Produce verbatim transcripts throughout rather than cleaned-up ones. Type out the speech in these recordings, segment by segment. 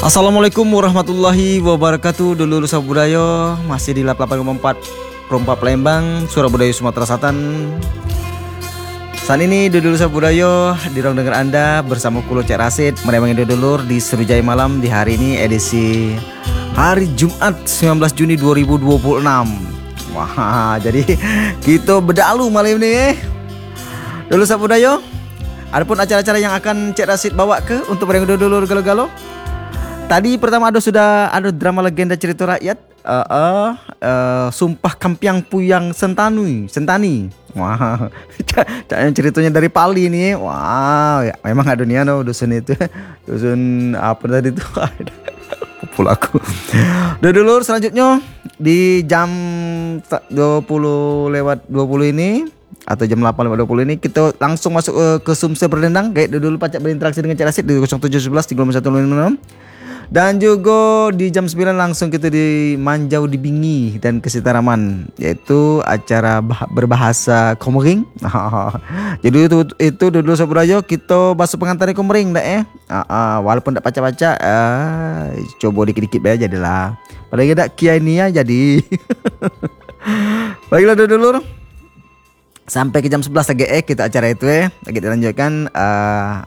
Assalamualaikum warahmatullahi wabarakatuh. Dulur Sabudaya masih di delapan koma empat Perompak Palembang, Surabaya, Sumatera Selatan. Saat ini Dulur Sabudaya di ruang dengar Anda bersama Kulo Cek Rasid menemani Dulur di Serujai Malam di hari ini edisi hari Jumat sembilan belas Juni dua ribu dua puluh enam. Wah, jadi kita bedalu malam ini. Dulur Sabudaya, adapun acara-acara yang akan Cek Rasid bawa ke untuk menemani Dulur galo-galo. Tadi pertama ada sudah ada drama legenda cerita rakyat, uh, uh, uh, Sumpah Kampiang Puyang Sentani, Sentani. Wah, ceritanya dari Pali nih. Wow, ya, memang ada nih no, dusun itu, dusun apa tadi itu? Pukul aku. Udah dulu selanjutnya di jam dua puluh lewat dua puluh ini atau jam delapan lewat dua puluh ini kita langsung masuk uh, ke Sumse Berdendang. Kayak dulu pacak berinteraksi dengan Cek Rasid di nol tujuh satu satu tiga satu enam. Dan juga di jam sembilan langsung kita di Manjau di Bingi dan Kesitaraman, yaitu acara bah- berbahasa Komering. Jadi itu itu dulu Sabudaya kita bahasa pengantar Komering dah eh. Uh, uh, walaupun tak baca-baca, uh, coba dikit-dikit aja jadilah. Padahal kita kiai ni ya jadi. Baiklah dulu. Sampai ke jam sebelas lagi eh kita acara itu eh. Lagi dilanjutkan uh,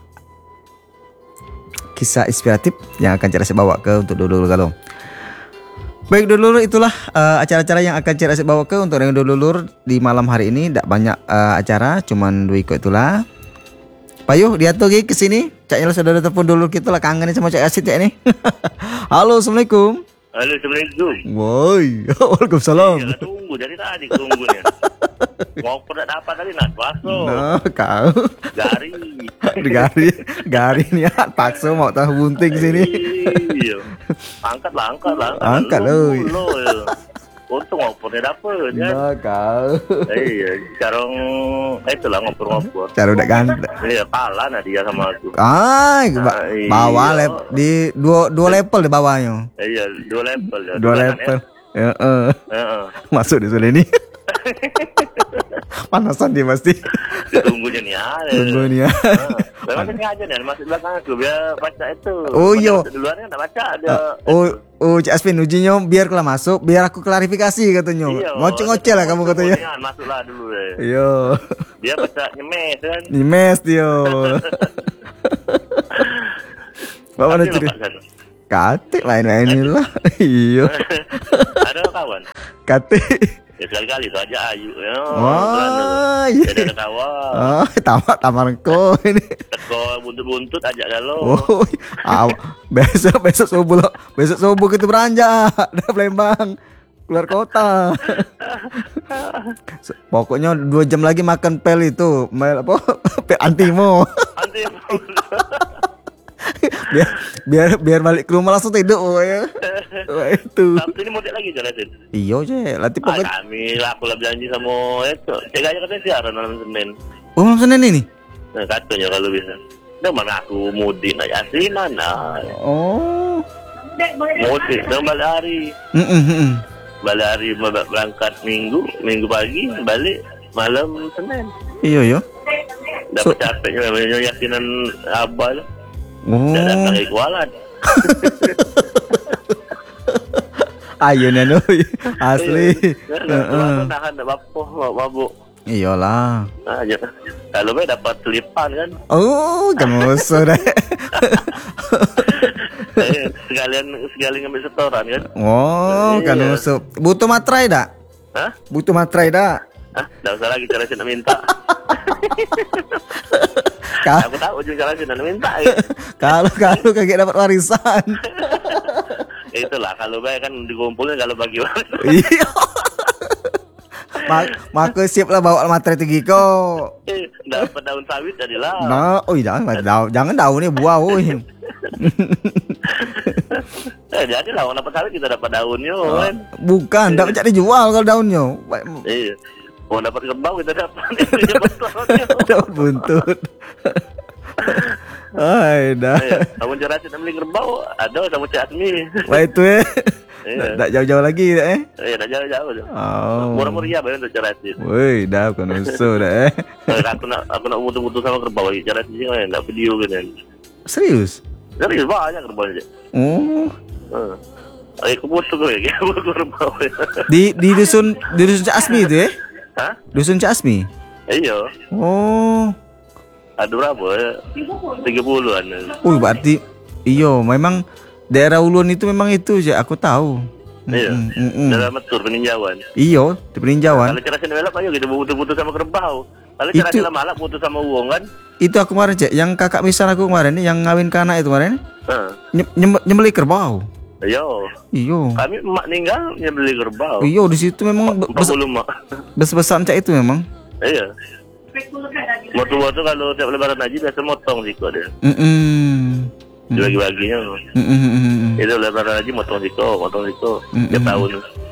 kisah inspiratif yang akan Cek Rasid bawa ke untuk dulur kalau. Baik dulur, itulah uh, acara-acara yang akan Cek Rasid bawa ke untuk yang dulur di malam hari ini. Tak banyak uh, acara, cuman dua ikut itulah. Payuh diatur ke sini. Cak Nyala sudah telepon dulur kita lah, kangen sama Cek Rasid ya ini. Halo, assalamualaikum. Halo, assalamualaikum. Woi, waalaikumsalam. Iya, tunggu dari tadi tunggunya. Mau pernah dapat tadi nak bakso. Nah, kau. Gari. Gari, gari niat pakso mau tahu bunting sini. Iya. Angkat lah, angkat lah. Angkat loh. Untung mau pernah dapat kan. Nah, kau. Iya, sekarang itulah ngobrol-ngobrol. Cara udah ganteng. Iya, kalah nah dia sama aku. Ah, Nah, iya. bawah lep di dua dua level di bawahnya. Iya, dua level ya. Dua level. Ya, eh. Heeh. Masuk di sini. Panasan dia pasti. Tunggunya nih ada. Tunggu nih ya. Memang sengaja nih masuk belakang aku biar baca itu. Oh iya. Duluan kan tak baca ada. Oh, oh Cik Aspin ujinya biar kelah masuk, biar aku klarifikasi katanya. Iya, Ngoceh-ngoceh lah kamu katanya. Masuklah dulu deh. Iya. Dia baca nyemes kan. Nyemes dia. Bawa mana cerita? Kate main-mainin lah. Iya. Ada kawan. Kate. Ya sekali-kali tu aja ayu. Ya, wah, iya. Jadi ada kawan. Oh, tamat tamarko ini. Teko buntut-buntut ajak galau. Oh, aw, besok besok subuh lo, besok subuh kita beranjak dari Palembang keluar kota. Pokoknya dua jam lagi makan pel itu, pel apa? Pel antimo. Antimo. biar biar biar balik ke rumah langsung tidur oh, ya. Oh, itu. Sabtu ini mudik lagi jelasin. Iya je, latih Ah, pokoknya. kami lah aku lah janji sama itu. Cek aja katanya siaran malam Senin. Oh, malam Senin ini. Nah, katanya kalau bisa. Nah, mana aku mudik naik asinan. Nah. Oh. Mudik dan balik hari. Heeh, heeh. Balik hari berangkat minggu, minggu pagi balik malam Senin. Iya yo. Dapat So- capeknya namanya yakinan abal. Oh. Dah datang ke Kualat. Ayo nano asli. Heeh. Nahan dak bapo, mabuk. Iyalah. Nah, aja. Kalau be dapat selipan kan. Oh, kamu sudah. Eh, sekalian sekalian ngambil setoran kan. Oh, kan Iya. usuk. Butuh materai dak? Hah? Butuh materai dak? Hah? Dah usah lagi cara nak minta. Ka- Aku tahu ujung cara nak minta. Ya. kalau kalau kagak dapat warisan. Itulah kalau baik kan dikumpulin kalau bagi warisan. Iya. Mak, maka siap lah bawa materai tinggi kau. Eh, dapat daun sawit jadilah. Nah, oh jangan daun, jangan daunnya buah, woi. Eh, jadilah orang dapat sawit kita dapat daunnya kan. Bukan, dapat jadi jual kalau daunnya. Iya. Mau dapat kerbau kita dapat. Dapat buntut. Hai dah. Kamu jelasin beli kerbau, ada sama Cik Asmi. Wah itu eh. Iya. Tak jauh-jauh lagi dah eh. Eh, dah jauh-jauh. Oh. Murah-murah bayar untuk jelasin. Woi, dah bukan usul dah eh. Aku nak aku nak mutu-mutu sama kerbau lagi jelasin sih kan, nak video kan. Serius? Serius banyak kerbau aja. Oh. Uh. Eh, aku butuh gue ya, kerbau. Di di dusun di dusun Cak Asmi itu ya? Hah? Dusun Cak Asmi. Iya. Oh. Ada berapa ya? tiga puluhan. Oh, berarti iyo, memang daerah Ulun itu memang itu aja aku tahu. Iya. Mm, mm, mm. Dalam betul peninjauan. Iyo, di peninjauan. Kalau cerasin velop ayo kita butuh-butuh sama kerbau. Kalau Itu- cerasin lama putus sama uang kan? Itu aku kemarin cek, yang kakak misal aku kemarin nih, yang ngawin ke anak itu kemarin, Heeh. nye- nyem- nyembelih kerbau. Iya. Iyo, Kami emak ninggal nyembeli kerbau. iyo di situ memang be- Empat bes- puluh mak. besar-besar cek itu memang. Iya. Motor tuh kalau tiap lebaran haji biasa motong siko dia. Mm -mm. Dibagi-baginya. Mm -mm, mm -mm. Itu lebaran haji motong siko, motong siko. Mm-mm. Tiap tahun.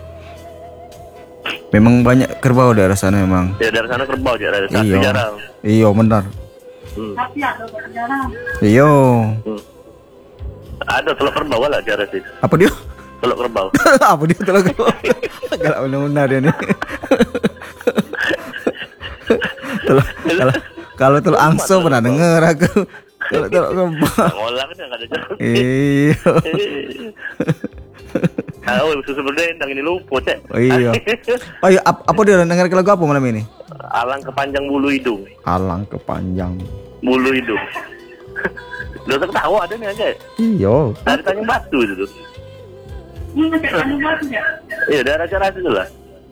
Memang banyak kerbau daerah sana memang. Ya dari sana kerbau aja dari satu Iyo, jarang. iyo benar. Hmm. Iyo, Hmm. Ada telur kerbau lah cara sih. apa dia? Telur kerbau. Apa dia tuh lagu? Galak benar-benar dia nih. Kalau kalau kalau telur angso pernah denger aku. Kalau telur kerbau. Ngolah kan yang ada jalan. Iya. Oh, susu berdendang ini lupa cek. Oh, iya. Oh iya, ap- apa dia dengar lagu apa malam ini? Alang kepanjang bulu hidung. Alang kepanjang. Bulu hidung. Udah ketawa ada nih aja. Iya. Dari Tanjung Batu itu tuh. Iya, daerah Ceras itu lah.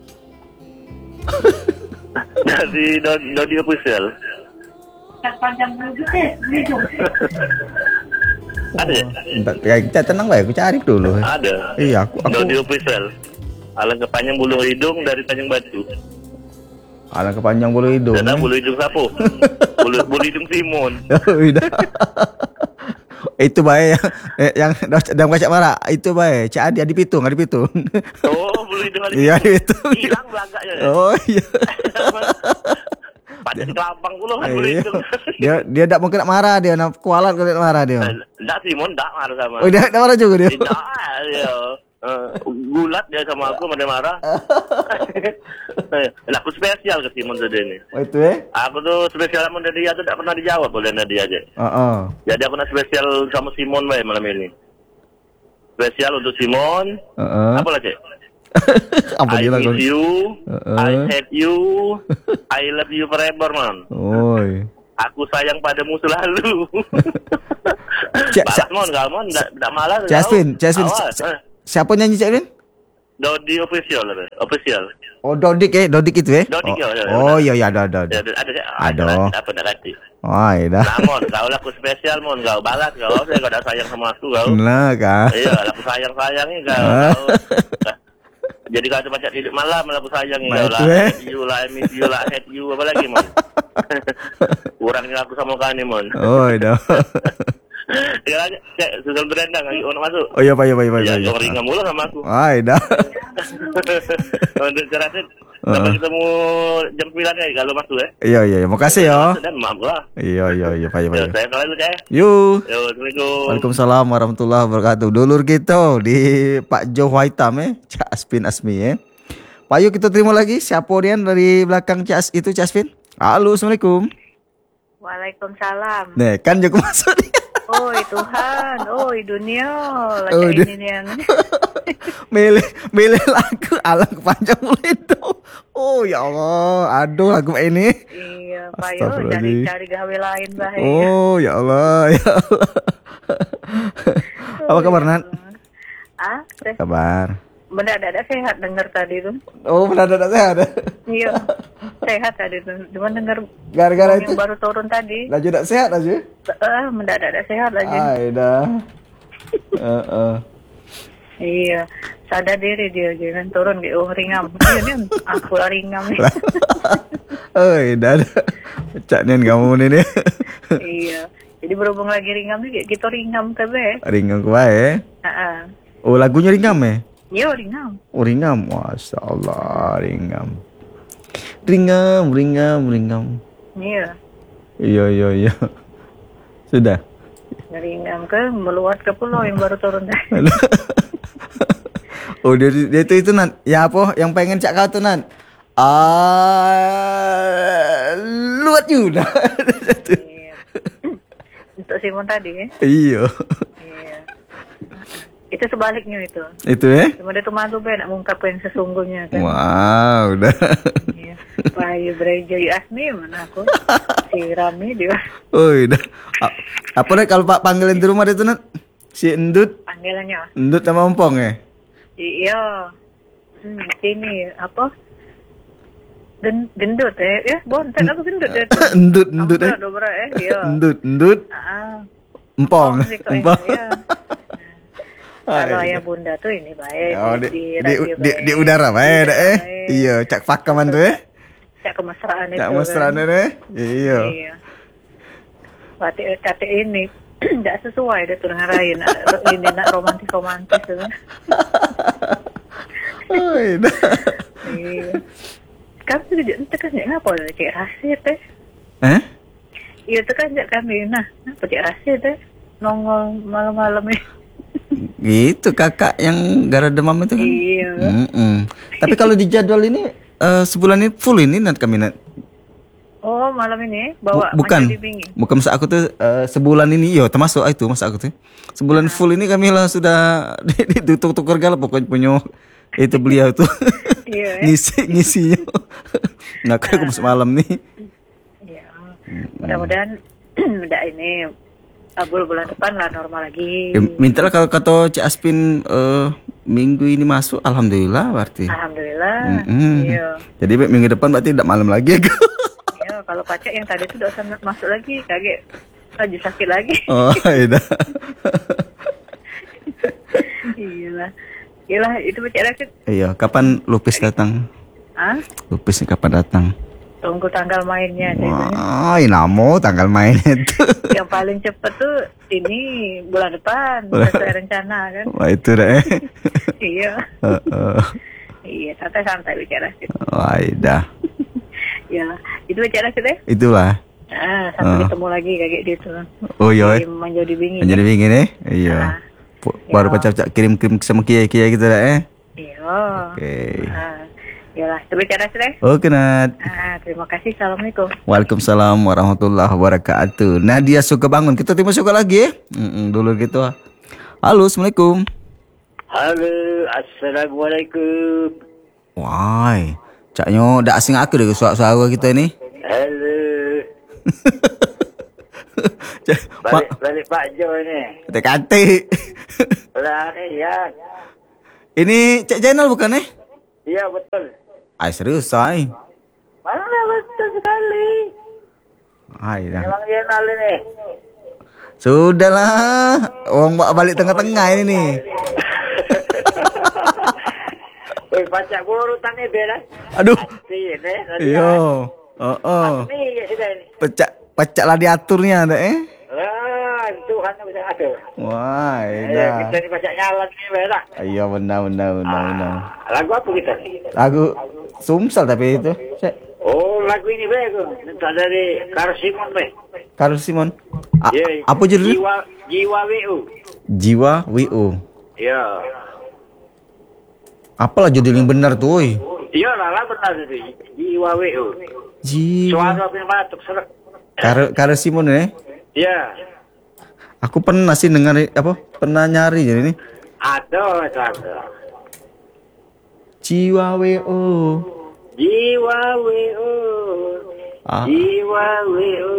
Dari Dodi Dodi Official. Ada ya? Entar kayak tenang lah, aku cari dulu. Ada. Iya, aku aku Dodi Official. Alang kepanjang bulu hidung dari Tanjung Batu. alang kepanjang bulu hidung. Dan bulu hidung sapu. Bulu bulu hidung Simon. Udah. Itu baik yang eh, yang dalam kaca marah. Itu baik. Cak Adi Adi Pitung, Adi Pitung. Oh, bulu hidung ada. Iya, Adi Pitung. Hilang belagaknya. Oh iya. Pada di kelapang pula kan bulu Iya. hidung. Dia dia tak mungkin nak marah dia, nak kualat kalau nak marah dia. Enggak Simon enggak marah sama. Oh, dia tak marah juga dia. Tidak, ya. Uh, gulat dia sama aku, mana marah. Lah, aku spesial ke Simon tadi ini. Oh itu eh? Aku tuh spesial sama dia tuh tak pernah dijawab oleh Nadia aja. Heeh. Jadi aku nak spesial sama Simon bae malam ini. Spesial untuk Simon. Heeh. Apa lagi? Apa I dia lagu? miss you, Uh-uh. I hate you, I love you forever, man. Oi. Aku sayang padamu selalu. Cak- Balas Cak- mon, kau mon, tak tak malas. Jasmine, kau. Jasmine. Awas, si- eh. Siapa nyanyi Cak Lin? Dodi official, lah, official. Oh Dodik eh, Dodik itu eh? Dodik, oh, ya, ya, oh iya iya ada ada. Ya, ada. ada, ada, Ada. ada, apa nak kati? Oh iya. Namun, kau laku spesial mon, kau balas kau, saya kau dah sayang sama aku kau. Nah kan. Iya, laku sayang sayangnya kau. Ah. kau. Jadi kalau macam tidur malam, laku sayang Nah, kau itu, lah, eh. I miss you lah, I miss you lah, I hate you, apa lagi mon? Kurangnya aku sama kau ni mon. Oh iya. Ya aja, cek susul berendang lagi orang masuk. Oh iya pak iya pak iya pak. Ya, iya. kau ringan mulu sama aku. Ah iya. Untuk ceratin, sampai ketemu jam sembilan ya kalau masuk ya. Iya iya iya. Makasih ya. Dan maaf lah. Iya iya iya pak iya pak. Ya, iya. saya kalau itu cek. Yuk. Yo, assalamualaikum. Waalaikumsalam warahmatullahi wabarakatuh. Dulur kita di Pak Jo Waitam eh, Cak Aspin Asmi eh. Pak yuk kita terima lagi siapa dia dari belakang Cak As- itu Cak Aspin. Halo, assalamualaikum. Waalaikumsalam. Nih kan juga masuk nih. Oi Tuhan, oi dunia, Oh, lagi dia- ini yang milih milih lagu alang kepanjang itu. Oh ya Allah, aduh lagu ini. iya, payo Astagfirullahaladzim. cari-cari gawe lain bahaya. Oh ya Allah, ya Allah. Apa kabar Nat? Ah, teh, Kabar. mendadak sehat dengar tadi tuh. Oh benar benar sehat. Iya, sehat tadi tuh. Cuma dengar Gara-gara itu yang baru turun tadi. laju tak sehat aja. Eh, mendadak sehat lagi. Ay dah. Heeh. Iya, sadar diri dia jangan turun di oh ringam. Iya nih, aku lah ringam nih. Oi, dah dah. Cak nen kamu ni ni. Iya, jadi berhubung lagi ringam nih, kita ringam tebe. Ringan ku bae. Ah, Oh, lagunya ringam eh? iya ringam. Oh, ringam. Masyaallah, ringam. Ringam, ringam, ringam. Iya. Iya, iya, iya. Sudah. Ringam ke meluat ke pulau yang baru turun tadi. Oh, dia, dia itu itu Nan. Ya apa yang pengen cak kau tu Nan? Ah, luat you dah. Iya. Untuk Simon tadi ya. Iya. Iya. Itu sebaliknya itu. Itu ya? Cuma dia tuh malu be nak mengungkapkan yang sesungguhnya kan. Wow, udah. Iya. Bayu Brejo Asmi mana aku? Si Rami dia. Oh, udah. A- Apa nih kalau Pak panggilin di rumah itu Nat? Si Endut, Panggilannya. Endut sama Ompong ya? Iya. Hmm, ini apa? Den, gendut eh, ya, bontet apa gendut ya? Endut, Endut Apa eh. dobra eh, iya. Endut, Endut, Ah, Empong, sih kok, Empong. iya. Kalau Ah, ayah bunda tuh ini baik Oh, di, di, di, radio di, baik. di udara baik dah eh. Baik. Iya, cak pakaman tuh eh. Cak kemesraan itu Cak mesra kan. eh. Iya. Iya. Berarti kata ini tidak sesuai deh tuh dengan Ryan. Ini nak romantis romantis tuh. Oh, udah. Iya. Kamu tuh ente kan ya ngapa ada cek rahasia teh? Eh? Iya tuh kan jak kami nah, apa cek rahasia teh? Nongol malam-malam ya. Gitu kakak yang gara demam itu kan. Iya. Mm-mm. Tapi kalau di jadwal ini eh, sebulan ini full ini Nat kami Nat. Oh malam ini bawa Bu- bukan, maju di pinggir. bukan masa aku tuh eh, sebulan ini, yo termasuk itu masa aku tuh sebulan full ini kami lah sudah ditukar galak pokoknya punya itu beliau tuh Iya. eh. ngisi ngisinya. Nah aku masuk malam nih. Iya. Mudah-mudahan udah ini abul bulan depan lah normal lagi. Ya, mintalah kalau kata Cik Aspin eh, minggu ini masuk, alhamdulillah berarti. Alhamdulillah. Mm-mm. Iya. Jadi Beb, minggu depan berarti tidak malam lagi. Iya, kalau pacak yang tadi tuh udah usah masuk lagi, kaget lagi sakit lagi. Oh, iya. Iyalah. Iyalah, itu pacak sakit. Iya, kapan Lupis datang? Ah, Lupis ini kapan datang? tunggu tanggal mainnya. Saya bilang. Wah, ini namo tanggal mainnya itu. Yang paling cepet tuh ini bulan depan, sesuai rencana kan. Wah, itu dah. Eh. Iya. Heeh. Iya, santai-santai bicara sih. Wah, iya. Ya, itu bicara sih deh. Itulah. Ah, sampai Ah. ketemu lagi kayak gitu. Oh iya. Di Menjadi Bingin. Menjadi bingin eh? Ah. Iya. Po- Baru Ya. pacak kirim-kirim sama kia-kia gitu dah eh. Iya. Oke. Ah, yalah, itu bicara sih deh. Oke, Nat. Ah, terima kasih. Assalamualaikum. Waalaikumsalam warahmatullahi wabarakatuh. Nadia suka bangun. Kita terima suka lagi ya. Mm-mm, dulu gitu. ah. Halo, Assalamualaikum. Halo, assalamualaikum. Wah, caknya dah asing aku deh suara-suara kita ini. Halo. Cak, Balik, Pak, balik Pak Jo ni. kata-kata. Lah ni ya. Ini Cak Jainal bukan eh? Ya betul. Ay, serius, ay. Mana betul sekali. Ay, dah. Memang dia nal ni. Sudahlah. Orang bawa balik tengah-tengah ini nih. Eh, pacak guru tani beda. Aduh. Si ni. Yo. Oh, oh. Ni sudah ni. Pecak pecak lah diaturnya ada eh. Lah, Tuhan bisa ada. Wah, Ya, dah. kita ni pacak nyalan ni beda. Iya benar benar benar benar. Ah, lagu apa kita ni? Lagu Sumsel tapi itu. Cek. Oh, lagu ini bagus. Minta dari Karsimon be. Karus Simon. A- Ya, apa judulnya? Jiwa Jiwa W U. Jiwa W O. Ya. Apalah judul yang benar tuh, oi. Iya lah, lah benar itu. Jiwa W U. Jiwa. Suara punya batuk serak. Kar Karus Simon eh. Ya. Aku pernah sih dengar apa? Pernah nyari jadi ini. Ada, ada. Jiwa W O. Jiwa W U. Ah. Jiwa W U.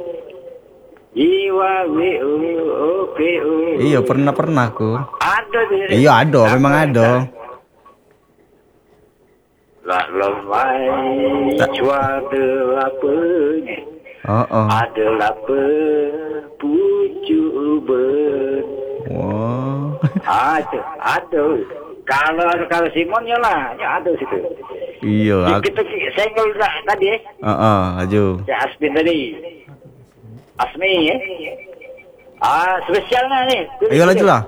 Jiwa W U. Oke, U. Iya, pernah pernah aku. Ada di sini. Iya, ada, memang ada. Lah lemai cua de lapenya. Oh, oh. Ada lapar pucuk ben. Wow. Ada, ada. Kalau kalau Simon ya lah, ya ada situ. Iya, aku. Kita senggol tak tadi eh. Oh, oh, aju. Ya Asmin tadi. Asmi eh. Ah, spesialnya ni. Ayo laju lah.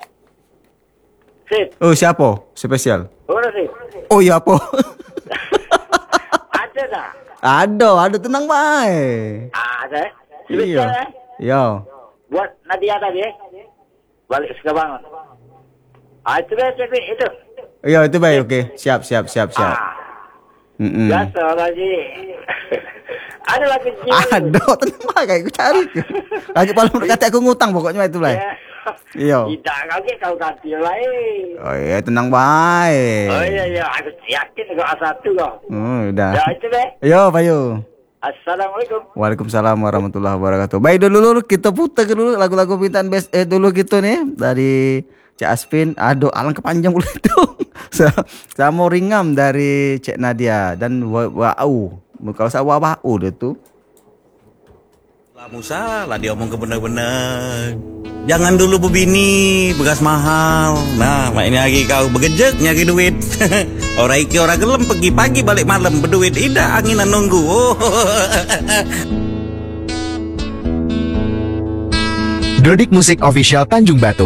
Sip. Oh, siapa? Spesial. Oh, sip. Oh, iya apa? Ada tak? Ada, ada tenang baik. Ah, ada. eh? Spesial Iya. eh. Iya. Buat Nadia tadi eh. Balik sekarang. Ah, itu dah cek itu. Iya, itu baik. Oke, siap, siap, siap, siap. Ah. Mm-mm. Biasa lagi. Ada lah kecil. Aduh, tenang lah kayak gue cari. Lagi paling kata aku ngutang pokoknya itu lah. Ya. Iya. Tidak kaget kau ganti lain. Oh iya, tenang baik. Oh iya iya, aku yakin kau A satu kau. Oh, udah. Ya itu deh. Yo, Pak Yu. Assalamualaikum. Waalaikumsalam warahmatullahi wabarakatuh. Baik dulu, dulu kita putar dulu lagu-lagu pintaan best eh dulu gitu nih dari Cik Aspin. Aduh, alangkah panjang pula itu. Saya mau ringam dari Cik Nadia dan Wau. Kalau saya Wau dia tuh. Lah Musa lah dia omong ke bener-bener. Jangan dulu bebini, bekas mahal. Nah, mak ini lagi kau begejek nyari duit. Orang iki orang gelem pergi pagi balik malam berduit. Ida anginan nunggu. Oh. Dodik Musik Official Tanjung Batu.